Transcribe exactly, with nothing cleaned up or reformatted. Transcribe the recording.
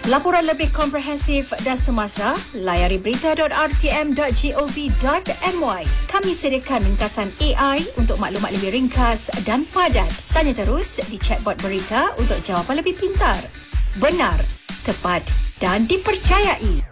Laporan lebih komprehensif dan semasa, layari berita dot r t m dot gov dot m y. Kami sediakan ringkasan A I untuk maklumat lebih ringkas dan padat. Tanya terus di chatbot berita untuk jawapan lebih pintar, benar, tepat dan dipercayai.